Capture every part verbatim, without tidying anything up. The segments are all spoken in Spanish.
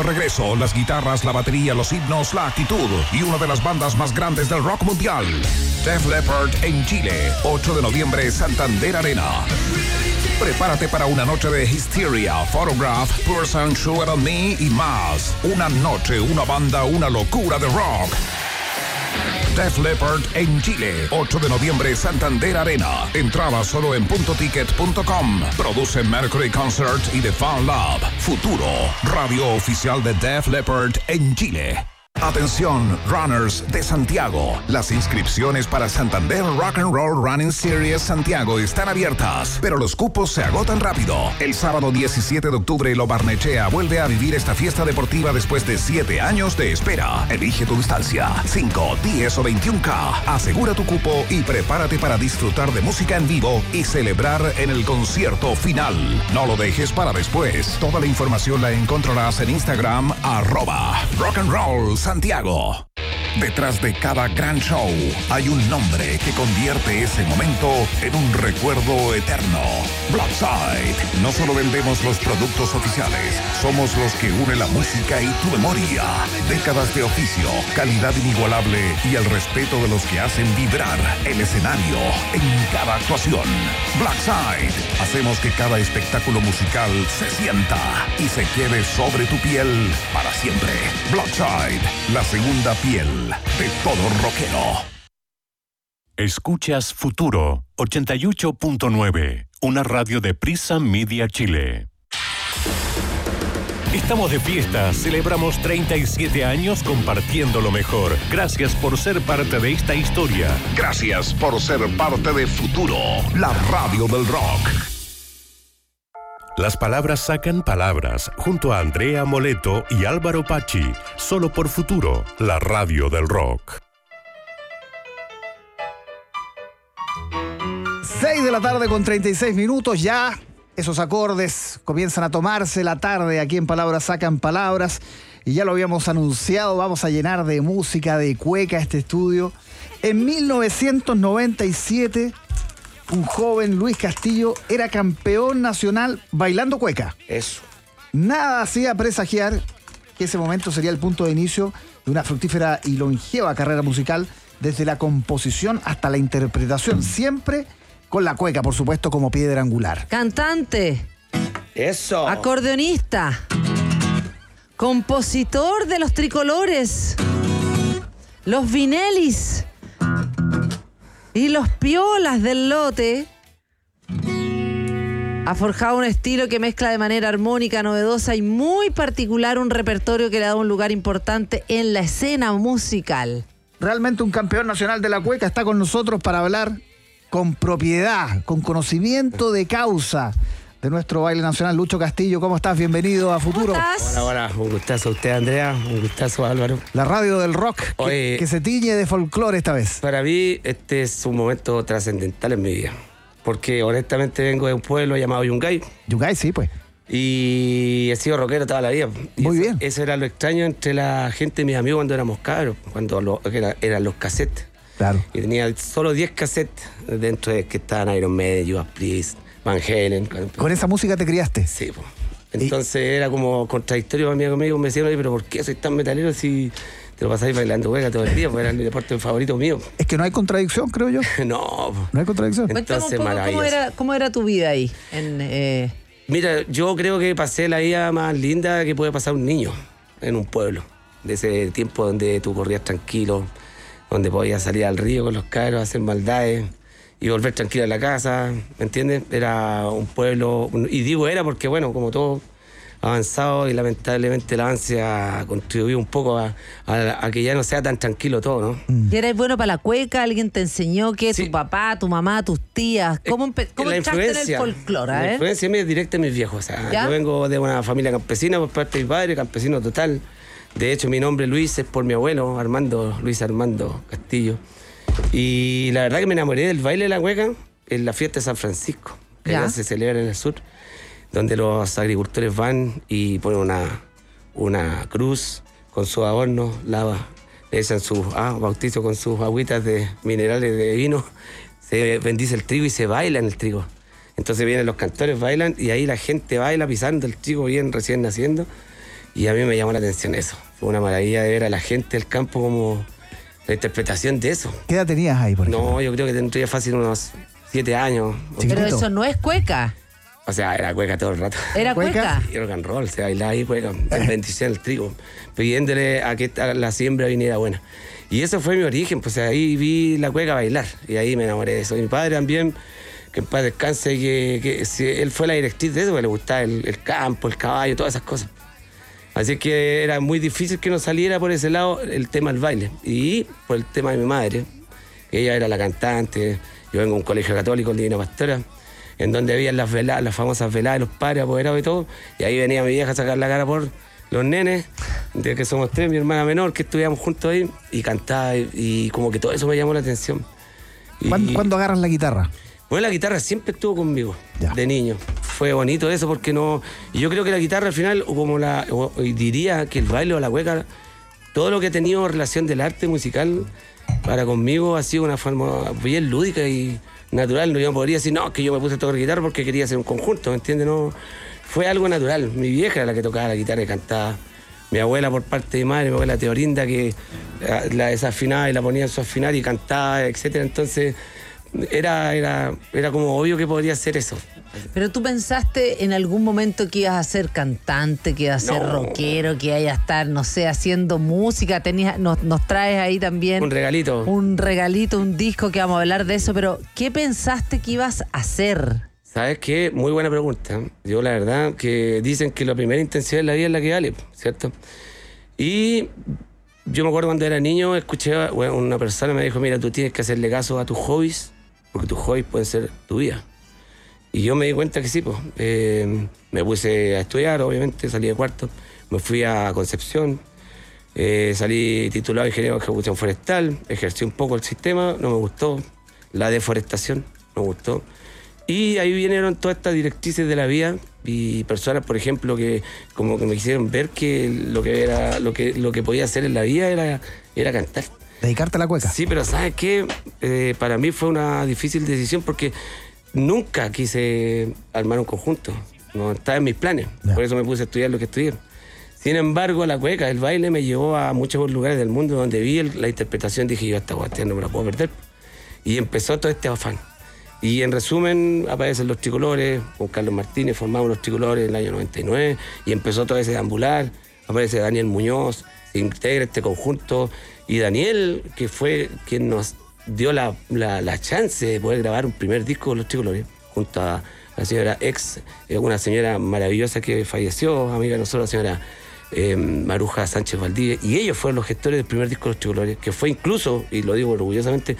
Regreso, las guitarras, la batería, los himnos, la actitud y una de las bandas más grandes del rock mundial. Def Leppard en Chile, ocho de noviembre, Santander Arena. Prepárate para una noche de Hysteria, Photograph, Person, Sugar on Me y más. Una noche, una banda, una locura de rock. Def Leppard en Chile, ocho de noviembre, Santander Arena. Entrada solo en punto ticket punto com. Produce Mercury Concert y The Fan Lab. Futuro, radio oficial de Def Leppard en Chile. Atención, runners de Santiago. Las inscripciones para Santander Rock and Roll Running Series Santiago están abiertas, pero los cupos se agotan rápido. El sábado diecisiete de octubre, Lo Barnechea vuelve a vivir esta fiesta deportiva después de siete años de espera. Elige tu distancia, cinco, diez o veintiún K. Asegura tu cupo y prepárate para disfrutar de música en vivo y celebrar en el concierto final. No lo dejes para después. Toda la información la encontrarás en Instagram, arroba Rock and Roll Santiago. Detrás de cada gran show hay un nombre que convierte ese momento en un recuerdo eterno. Blackside. No solo vendemos los productos oficiales, somos los que unen la música y tu memoria. Décadas de oficio, calidad inigualable y el respeto de los que hacen vibrar el escenario en cada actuación. Blackside. Hacemos que cada espectáculo musical se sienta y se quede sobre tu piel para siempre. Blackside, la segunda piel de todo rockero. Escuchas Futuro ochenta y ocho punto nueve, una radio de Prisa Media Chile. Estamos de fiesta, celebramos treinta y siete años compartiendo lo mejor. Gracias por ser parte de esta historia. Gracias por ser parte de Futuro, la radio del rock. Las palabras sacan palabras, junto a Andrea Moleto y Álvaro Pachi, solo por Futuro, la radio del rock. seis de la tarde con treinta y seis minutos, ya esos acordes comienzan a tomarse la tarde aquí en Palabras Sacan Palabras, y ya lo habíamos anunciado, vamos a llenar de música, de cueca este estudio. En mil novecientos noventa y siete... un joven, Luis Castillo, era campeón nacional bailando cueca. Eso. Nada hacía presagiar que ese momento sería el punto de inicio de una fructífera y longeva carrera musical, desde la composición hasta la interpretación, siempre con la cueca, por supuesto, como piedra angular. Cantante. Eso. Acordeonista. Compositor de los tricolores. Los Vinelis. Y los Piolas del lote. Ha forjado un estilo que mezcla de manera armónica, novedosa y muy particular un repertorio que le da un lugar importante en la escena musical. Realmente un campeón nacional de la cueca está con nosotros para hablar con propiedad, con conocimiento de causa de nuestro baile nacional. Lucho Castillo, ¿cómo estás? Bienvenido a Futuro. ¿Cómo estás? Hola, hola. Un gustazo a usted, Andrea. Un gustazo, Álvaro. La radio del rock que, Oye, que se tiñe de folclore esta vez. Para mí, este es un momento trascendental en mi vida. Porque honestamente vengo de un pueblo llamado Yungay. Yungay, sí, pues. Y he sido rockero toda la vida. Y Muy eso, bien. Eso era lo extraño entre la gente, mis amigos, cuando éramos cabros. Cuando lo, era, eran los cassettes. Claro. Y tenía solo diez cassettes dentro de que estaban Iron Maiden, Judas Priest, Van Halen. ¿Con esa música te criaste? Sí, pues. Entonces era como contradictorio para mí conmigo. Me decían, oye, pero ¿por qué soy tan metalero si te lo pasáis bailando hueca todo el día? Porque era el deporte favorito mío. Es que no hay contradicción, creo yo. No. No hay contradicción. Cuéntame un Entonces, poco cómo maravilloso. era, cómo era tu vida ahí. En, eh... Mira, yo creo que pasé la vida más linda que puede pasar un niño en un pueblo. De ese tiempo donde tú corrías tranquilo, donde podías salir al río con los cabros, hacer maldades y volver tranquilo a la casa, ¿me entiendes? Era un pueblo, y digo era porque, bueno, como todo avanzado, y lamentablemente el avance ha contribuido un poco a, a, a que ya no sea tan tranquilo todo, ¿no? ¿Y eres bueno para la cueca? ¿Alguien te enseñó que Sí. tu papá, tu mamá, tus tías? ¿Cómo, empe- cómo La entraste en el influencia, folclore? La eh? influencia mía es directa de mis viejos. O sea, ¿Ya? yo vengo de una familia campesina por parte de mi padre, campesino total. De hecho, mi nombre Luis es por mi abuelo, Armando, Luis Armando Castillo. Y la verdad que me enamoré del baile de la cueca en la fiesta de San Francisco, que ¿Ya? ya se celebra en el sur, donde los agricultores van y ponen una, una cruz con sus adornos, lava, le echan sus ah, bautizo con sus agüitas de minerales de vino, se bendice el trigo y se baila en el trigo. Entonces vienen los cantores, bailan, y ahí la gente baila pisando el trigo bien recién naciendo. Y a mí me llamó la atención eso. Fue una maravilla de ver a la gente del campo como la interpretación de eso. ¿Qué edad tenías ahí, por ejemplo? No, yo creo que tendría fácil unos siete años. Chiquitito. Pero eso no es cueca. O sea, era cueca todo el rato. Era ¿Cueca? cueca. Y rock and roll, se bailaba ahí cueca, en bendición el trigo, pidiéndole a que esta- la siembra viniera buena. Y eso fue mi origen, pues ahí vi la cueca bailar y ahí me enamoré de eso. Y mi padre también, que en paz descanse, que, que si él fue la directriz de eso, porque le gustaba el, el campo, el caballo, todas esas cosas. Así que era muy difícil que nos saliera por ese lado el tema del baile. Y por el tema de mi madre, que ella era la cantante, yo vengo de un colegio católico, Divina Pastora, en donde había las veladas, las famosas veladas de los padres apoderados y todo, y ahí venía mi vieja a sacar la cara por los nenes, de que somos tres, mi hermana menor, que estudiamos juntos ahí, y cantaba, y, y como que todo eso me llamó la atención. Y- ¿Cuándo, cuándo agarras la guitarra? Bueno, la guitarra siempre estuvo conmigo, Ya. de niño. Fue bonito eso porque no... Y yo creo que la guitarra al final, o como la... o- y diría que el baile o la cueca, todo lo que ha tenido relación del arte musical, para conmigo ha sido una forma bien lúdica y natural. No, yo no podría decir, no, que yo me puse a tocar guitarra porque quería hacer un conjunto, ¿me entiendes? No, fue algo natural. Mi vieja era la que tocaba la guitarra y cantaba. Mi abuela por parte de mi madre, mi abuela Teorinda, que la, la desafinaba y la ponía en su afinar y cantaba, etcétera. Entonces... Era, era, era como obvio que podría hacer eso. Pero tú pensaste en algún momento que ibas a ser cantante, que ibas a ser No. rockero, que ibas a estar, no sé, haciendo música. Tenías, nos, nos traes ahí también Un regalito. un regalito, un disco que vamos a hablar de eso. Pero, ¿qué pensaste que ibas a hacer? ¿Sabes qué? Muy buena pregunta. Yo la verdad que dicen que la primera intención en la vida es la que vale, ¿cierto? Y yo me acuerdo cuando era niño, escuché a bueno, una persona me dijo, mira, tú tienes que hacerle caso a tus hobbies, porque tus hobbies pueden ser tu vida. Y yo me di cuenta que sí, pues. Eh, me puse a estudiar, obviamente, salí de cuarto, me fui a Concepción, eh, salí titulado ingeniero de ejecución forestal, ejercí un poco el sistema, no me gustó, la deforestación, no me gustó. Y ahí vinieron todas estas directrices de la vida y personas, por ejemplo, que como que me hicieron ver que lo que era, lo que, lo que podía hacer en la vida era, era cantar. ¿Dedicarte a la cueca? Sí, pero ¿sabes qué? Eh, para mí fue una difícil decisión porque nunca quise armar un conjunto. No estaba en mis planes. Ya. Por eso me puse a estudiar lo que estudié. Sin embargo, la cueca, el baile, me llevó a muchos lugares del mundo donde vi el- la interpretación. Dije, yo esta cuestión no me la puedo perder. Y empezó todo este afán. Y en resumen, aparecen los tricolores. Con Carlos Martínez formamos los tricolores en el año noventa y nueve. Y empezó todo ese deambular. Aparece Daniel Muñoz, se integra este conjunto. Y Daniel, que fue quien nos dio la, la, la chance de poder grabar un primer disco con los tricolores, junto a la señora ex, eh, una señora maravillosa que falleció, amiga de nosotros, la señora eh, Maruja Sánchez Valdivia. Y ellos fueron los gestores del primer disco de los tricolores, que fue incluso, y lo digo orgullosamente,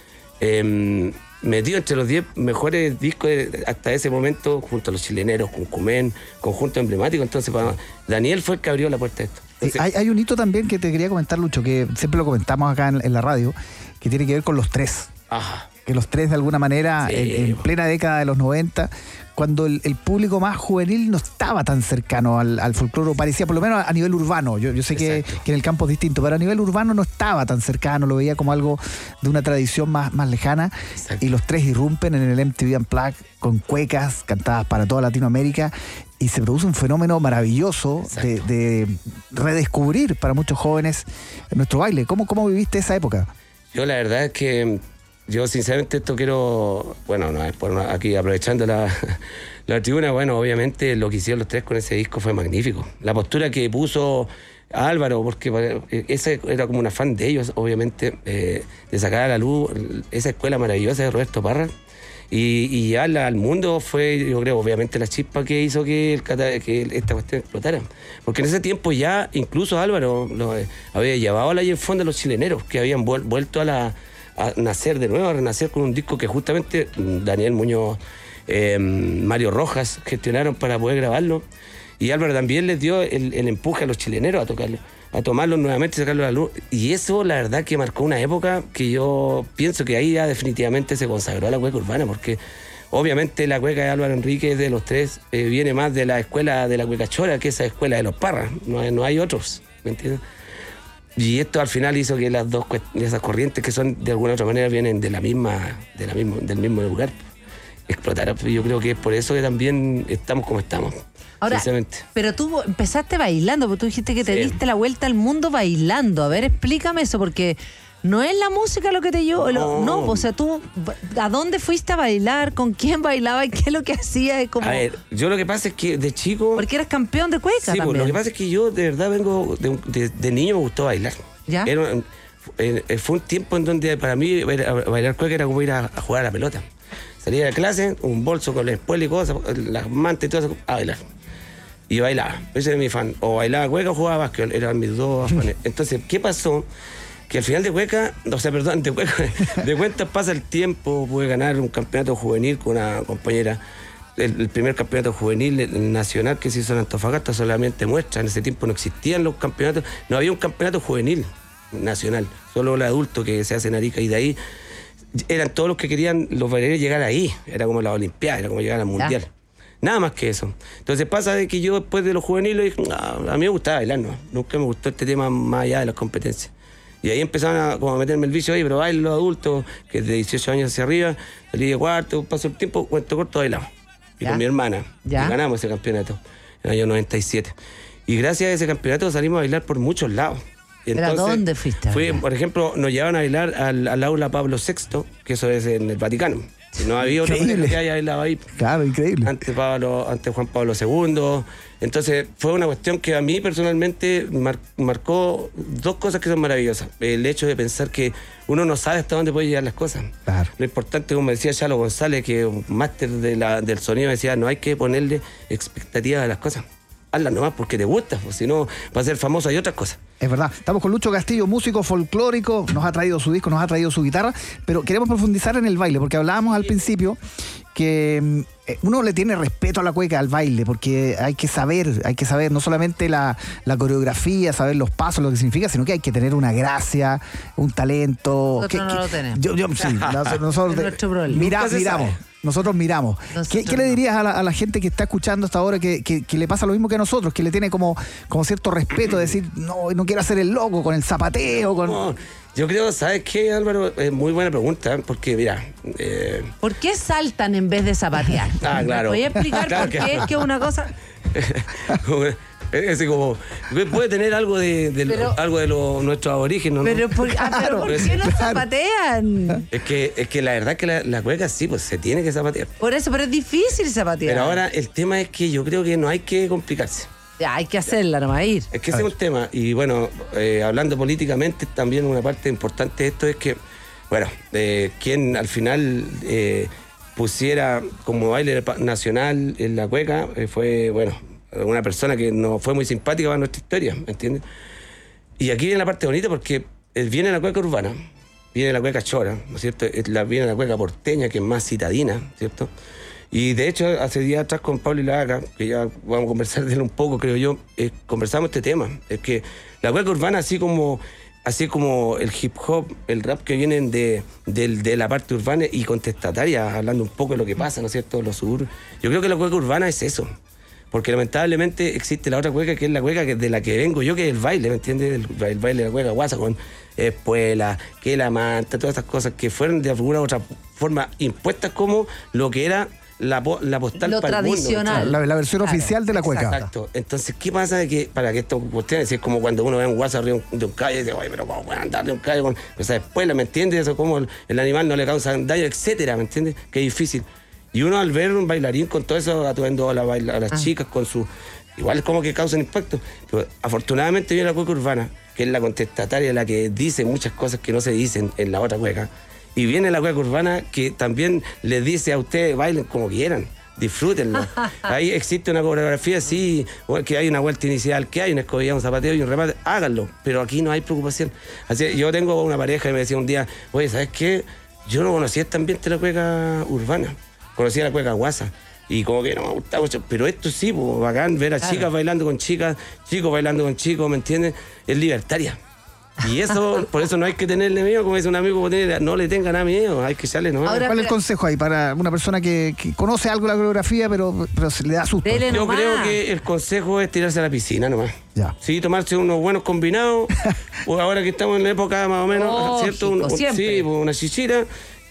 eh, metido entre los diez mejores discos de- hasta ese momento, junto a los chileneros, con Cumén, conjunto emblemático. Entonces, para, Daniel fue el que abrió la puerta a esto. Sí, Entonces, hay, hay un hito también que te quería comentar, Lucho, que siempre lo comentamos acá en, en la radio, que tiene que ver con los tres. ajá. Que los tres, de alguna manera, Sí, en, en po. plena década de los noventa, cuando el, el público más juvenil no estaba tan cercano al, al folclore, parecía, por lo menos a nivel urbano. Yo, yo sé que, Exacto. que en el campo es distinto, pero a nivel urbano no estaba tan cercano, lo veía como algo de una tradición más, más lejana. Exacto. Y los tres irrumpen en el M T V Unplugged con cuecas cantadas para toda Latinoamérica. Y se produce un fenómeno maravilloso de, Exacto. de redescubrir para muchos jóvenes nuestro baile. ¿Cómo, cómo viviste esa época? Yo la verdad es que yo sinceramente esto quiero, bueno, no es por no- aquí aprovechando la, la tribuna, bueno, obviamente lo que hicieron los tres con ese disco fue magnífico. La postura que puso Álvaro, porque ese era como un afán de ellos, obviamente, eh, de sacar a la luz esa escuela maravillosa de Roberto Parra y, y llevarla al mundo fue, yo creo, obviamente la chispa que hizo que, el, cata- que esta cuestión explotara. Porque en ese tiempo ya incluso Álvaro lo, eh, había llevado a la en fondo a los chileneros que habían vuel- vuelto a la a nacer de nuevo, a renacer con un disco que justamente Daniel Muñoz, eh, Mario Rojas gestionaron para poder grabarlo. Y Álvaro también les dio el, el empuje a los chileneros a tocarlo, a tomarlo nuevamente y sacarlo a la luz. Y eso, la verdad, que marcó una época que yo pienso que ahí ya definitivamente se consagró a la cueca urbana, porque obviamente la cueca de Álvaro Enríquez de los tres eh, viene más de la escuela de la cueca chora que esa escuela de los Parras. No hay, no hay otros, ¿me entiendes? Y esto al final hizo que las dos cuest- esas corrientes que son de alguna otra manera vienen de la misma, de la misma, del mismo lugar, explotaran. Yo creo que es por eso que también estamos como estamos. Ahora, sinceramente. pero tú empezaste bailando, porque tú dijiste que te Sí. diste la vuelta al mundo bailando. A ver, explícame eso, porque no es la música lo que te llevó. No. No, o sea, tú, ¿a dónde fuiste a bailar? ¿Con quién bailabas? ¿Qué es lo que hacías? Es como... A ver, yo lo que pasa es que de chico... Porque eres campeón de cueca Sí, también. pues, lo que pasa es que yo de verdad vengo, de, de- de niño me gustó bailar. ¿Ya? Era un- eh, fue un tiempo en donde para mí era- bailar cueca era como ir a, a jugar a la pelota. Salía de clase, un bolso con la espuela y cosas, las mantas y todo eso, a bailar. Y bailaba, ese era mi fan. O bailaba cueca o jugaba básquet, eran mis dos fanes. Entonces, ¿qué pasó? Que al final de cueca, o sea, perdón, de cueca, de cuentas pasa el tiempo, pude ganar un campeonato juvenil con una compañera. El, el primer campeonato juvenil el nacional que se hizo en Antofagasta solamente muestra. En ese tiempo no existían los campeonatos, no había un campeonato juvenil nacional, solo el adulto que se hace en Arica, y de ahí eran todos los que querían los bailarines llegar ahí, era como la Olimpiada, era como llegar al Mundial. Ya. Nada más que eso. Entonces pasa de que yo después de los juveniles dije, "Ah, a mí me gustaba bailar, ¿no? Nunca me gustó este tema más allá de las competencias. Y ahí empezaron a, como a meterme el vicio ahí, pero bailan los adultos, que de dieciocho años hacia arriba, salí de cuarto, pasó el tiempo, cuento corto, bailamos. Y Ya. con mi hermana. Ya. Y ganamos ese campeonato en el año noventa y siete. Y gracias a ese campeonato salimos a bailar por muchos lados. Y ¿Pero a dónde fuiste a Fui, bailar? por ejemplo, nos llevaban a bailar al, al aula Pablo sexto, que eso es en el Vaticano. Si no había otro Increíble. que haya bailado ahí. Claro, increíble. Ante, Pablo, ante Juan Pablo segundo. Entonces fue una cuestión que a mí personalmente mar- marcó dos cosas que son maravillosas. El hecho de pensar que uno no sabe hasta dónde puede llegar las cosas. Claro. Lo importante, como decía Chalo González, que un máster de la- del sonido, decía, no hay que ponerle expectativas a las cosas. Hazlas nomás porque te gusta, pues, si no va a ser famoso hay otras cosas. Es verdad. Estamos con Lucho Castillo, músico folclórico. Nos ha traído su disco, nos ha traído su guitarra. Pero queremos profundizar en el baile, porque hablábamos al principio que mm, eh, uno le tiene respeto a la cueca, al baile, porque hay que saber, hay que saber no solamente la, la coreografía, saber los pasos, lo que significa, sino que hay que tener una gracia, un talento. Nosotros no lo tenemos. Yo, yo, sí, nos- nosotros Es nuestro problema. mira- Nunca se miramos. sabe. Nosotros miramos. Nosotros ¿Qué, qué le no. dirías a la, a la gente que está escuchando hasta ahora que, que- que le pasa lo mismo que a nosotros, que le tiene como, como cierto respeto de decir, no, no quiero hacer el loco con el zapateo, con... No, yo creo, ¿sabes qué, Álvaro? Es muy buena pregunta, porque mira, eh, ¿Por qué saltan en vez de zapatear? Ah, claro. ¿Me voy a explicar Claro por que- qué es que una cosa... es así como, puede tener algo de, de lo- Pero- algo de lo, nuestros aborígenes, ¿no? Pero ¿por, ah, pero ¿por qué no Claro. zapatean? Es que, es que la verdad es que la, la cueca sí, pues se tiene que zapatear. Por eso, pero es difícil zapatear. Pero ahora el tema es que yo creo que no hay que complicarse. Ya, hay que hacerla, nomás ir. Es que ese es un tema. Y bueno, eh, hablando políticamente, también una parte importante de esto es que, bueno, eh, quien al final eh, pusiera como baile pa- nacional en la cueca eh, fue, bueno, una persona que no fue muy simpática para nuestra historia, ¿me entiendes? Y aquí viene la parte bonita porque eh, viene la cueca urbana, viene la cueca chora, ¿no es cierto? Eh, la- Viene la cueca porteña, que es más citadina, ¿cierto? Y de hecho, hace días atrás con Pablo Ilaga, que ya vamos a conversar de él un poco, creo yo, eh, conversamos este tema. Es que la cueca urbana, así como, así como el hip hop, el rap que vienen de, del- de la parte urbana y contestataria, hablando un poco de lo que pasa, ¿no es cierto?, los suburbios. Yo creo que la cueca urbana es eso. Porque lamentablemente existe la otra cueca, que es la cueca que- de la que vengo yo, que es el baile, ¿me entiendes? El, el baile de la cueca guasa con espuela, que la manta, todas estas cosas que fueron de alguna u otra forma impuestas como lo que era la, po- la postal Lo para el mundo, tradicional. La, la versión Claro, oficial de la cueca. Exacto. Entonces, ¿qué pasa de que para que esto cuestiones? Es como cuando uno ve un guasa arriba de un calle y dice, oye, pero ¿cómo pueden andar de un calle con esa espuela? ¿Me entiendes? Eso, como el, el animal no le causa daño, etcétera, ¿me entiendes? Qué difícil. Y uno al ver un bailarín con todo eso atuendo a, la baila- a las Ah. chicas con su... Igual es como que causan impacto. Pero afortunadamente viene la cueca urbana, que es la contestataria, la que dice muchas cosas que no se dicen en la otra cueca. Y viene la cueca urbana que también les dice a ustedes, bailen como quieran. Disfrútenlo. Ahí existe una coreografía, sí, que hay una vuelta inicial, que hay una escobilla, un zapateo y un remate, háganlo, pero aquí no hay preocupación. Así, yo tengo una pareja y me decía un día, oye, ¿sabes qué? Yo no conocía este ambiente de la cueca urbana, conocía la cueca guasa. Y como que no me gustaba mucho, pero esto sí, pues, bacán, ver a Claro. chicas bailando con chicas, chicos bailando con chicos, ¿me entiendes? Es libertaria. Y eso, por eso no hay que tenerle miedo, como dice un amigo, como tiene- no le tengan nada miedo, hay que echarle nomás. Ahora- ¿Cuál es el consejo ahí para una persona que, que conoce algo de la coreografía, pero, pero se le da susto? Dele Yo nomás. creo que el consejo es tirarse a la piscina nomás. Ya. Sí, tomarse unos buenos combinados, o ahora que estamos en la época más o menos, Lógico, ¿cierto? Un- un- siempre. sí, pues, una chichira,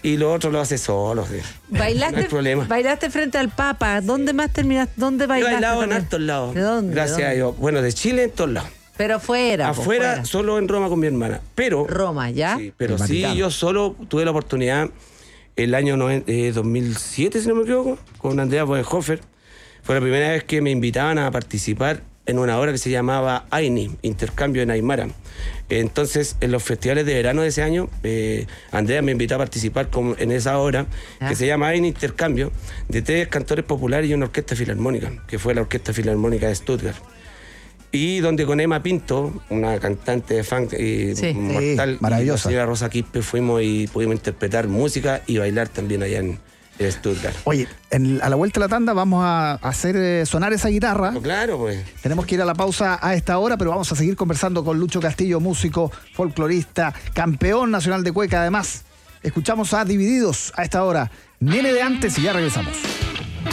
y lo otro lo hace solo. Sí. ¿Bailaste, no hay problema. bailaste frente al Papa. ¿Dónde más terminaste? ¿Dónde He bailaste? bailado en también? hartos lados. ¿De dónde? Gracias ¿De a dónde? Dios. Bueno, de Chile en todos lados. Pero fuera. po, Afuera, fuera. solo en Roma con mi hermana. Pero. Roma, ¿ya? Sí, pero El sí, Vaticano. yo solo tuve la oportunidad el año noventa, eh, dos mil siete, si no me equivoco, con Andrea Bodenhofer. Fue la primera vez que me invitaban a participar en una obra que se llamaba AINI, Intercambio en Aymara. Entonces, en los festivales de verano de ese año, eh, Andrea me invitó a participar con, en esa obra Ah. que se llama AINI, Intercambio, de tres cantores populares y una orquesta filarmónica, que fue la Orquesta Filarmónica de Stuttgart. Y donde con Emma Pinto, una cantante de funk eh, Sí. mortal, Sí, maravillosa. y la señora Rosa Quispe, fuimos y pudimos interpretar música y bailar también allá en, en Stuttgart. Oye, en- a la vuelta de la tanda vamos a hacer eh, sonar esa guitarra. Oh, claro, pues. Tenemos que ir a la pausa a esta hora, pero vamos a seguir conversando con Lucho Castillo, músico, folclorista, campeón nacional de cueca además. Escuchamos a Divididos a esta hora. Nene de antes y ya regresamos.